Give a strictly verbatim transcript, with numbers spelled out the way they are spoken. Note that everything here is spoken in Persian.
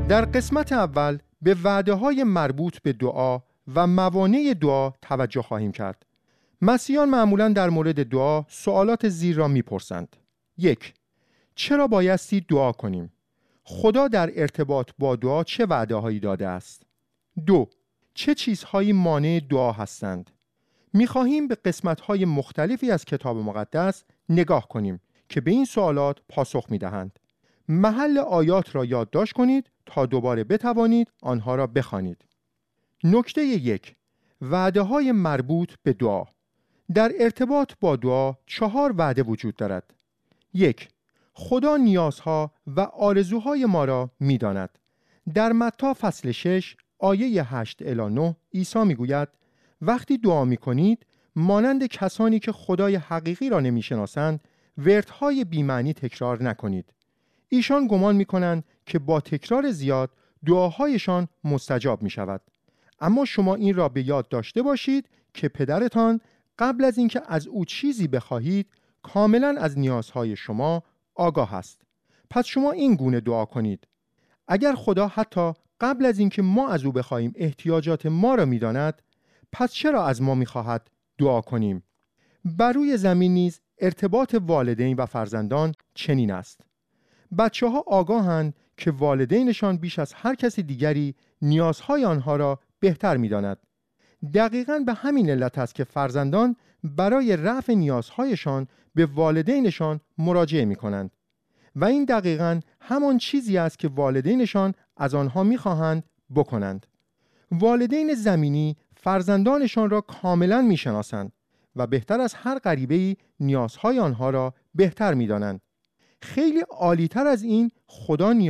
در قسمت اول به وعده‌های مربوط به دعا و موانع دعا توجه خواهیم کرد. مسیحیان معمولاً در مورد دعا سوالات زیر را می‌پرسند. یک، چرا بایستی دعا کنیم؟ خدا در ارتباط با دعا چه وعده‌هایی داده است؟ دو، چه چیزهایی مانع دعا هستند؟ می‌خواهیم به قسمت‌های مختلفی از کتاب مقدس نگاه کنیم که به این سوالات پاسخ می‌دهند. محل آیات را یادداشت کنید تا دوباره بتوانید آنها را بخوانید. نکته یک، وعده‌های مربوط به دعا. در ارتباط با دعا چهار وعده وجود دارد. یک، خدا نیازها و آرزوهای ما را می‌داند. در متی فصل شش آیه هشت الی نه عیسی می‌گوید وقتی دعا می‌کنید مانند کسانی که خدای حقیقی را نمی‌شناسند وردهای بی‌معنی تکرار نکنید. ایشان گمان می‌کنند که با تکرار زیاد دعاهایشان مستجاب می‌شود. اما شما این را به یاد داشته باشید که پدرتان قبل از اینکه از او چیزی بخواهید کاملا از نیازهای شما آگاه است. پس شما این گونه دعا کنید: اگر خدا حتی قبل از اینکه ما از او بخواهیم احتیاجات ما را می‌داند، پس چرا از ما می‌خواهد دعا کنیم؟ بر روی زمین نیز ارتباط والدین و فرزندان چنین است. بچه‌ها آگاهند که والدینشان بیش از هر کس دیگری نیازهای آنها را بهتر می‌داند. دقیقاً به همین علت است که فرزندان برای رفع نیازهایشان به والدینشان مراجعه می‌کنند و این دقیقاً همان چیزی است که والدینشان از آنها می‌خواهند بکنند. والدین زمینی فرزندانشان را کاملاً می‌شناسند و بهتر از هر غریبه‌ای نیازهای آنها را بهتر می‌دانند. خیلی عالی‌تر از این خدا